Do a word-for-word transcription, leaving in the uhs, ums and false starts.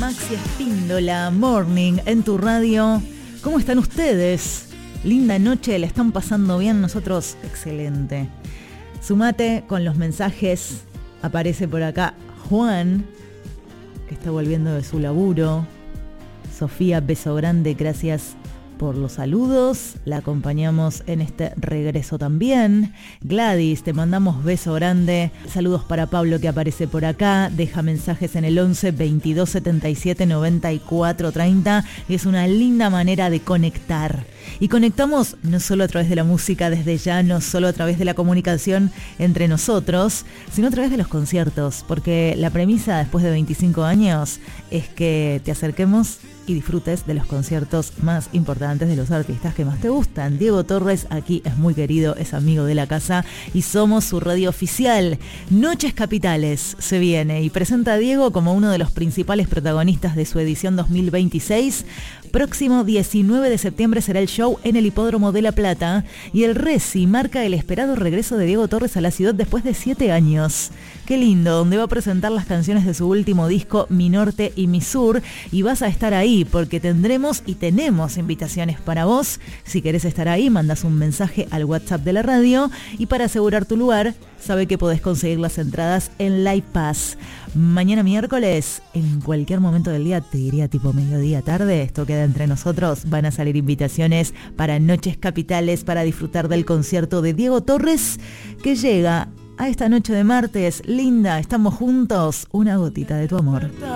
Maxi Espíndola, Morning, en tu radio. ¿Cómo están ustedes? Linda noche, ¿la están pasando bien? Nosotros, excelente. Sumate con los mensajes. Aparece por acá Juan, que está volviendo de su laburo. Sofía, beso grande, gracias por los saludos. La acompañamos en este regreso también. Gladys, te mandamos beso grande. Saludos para Pablo, que aparece por acá. Deja mensajes en el once, veintidós, setenta y siete, noventa y cuatro, treinta. Y es una linda manera de conectar. Y conectamos no solo a través de la música desde ya, no solo a través de la comunicación entre nosotros, sino a través de los conciertos. Porque la premisa después de veinticinco años es que te acerquemos y disfrutes de los conciertos más importantes de los artistas que más te gustan. Diego Torres aquí es muy querido, es amigo de la casa y somos su radio oficial. Noches Capitales se viene y presenta a Diego como uno de los principales protagonistas de su edición dos mil veintiséis. Próximo diecinueve de septiembre será el show en el Hipódromo de La Plata y el Resi marca el esperado regreso de Diego Torres a la ciudad después de siete años. Qué lindo, donde va a presentar las canciones de su último disco, Mi Norte y Mi Sur, y vas a estar ahí porque tendremos y tenemos invitaciones para vos. Si querés estar ahí, mandas un mensaje al WhatsApp de la radio y para asegurar tu lugar, sabe que podés conseguir las entradas en Live Pass. Mañana miércoles, en cualquier momento del día, te diría tipo mediodía tarde, esto queda entre nosotros, van a salir invitaciones para Noches Capitales para disfrutar del concierto de Diego Torres que llega a esta noche de martes. Linda, estamos juntos, una gotita de tu amor.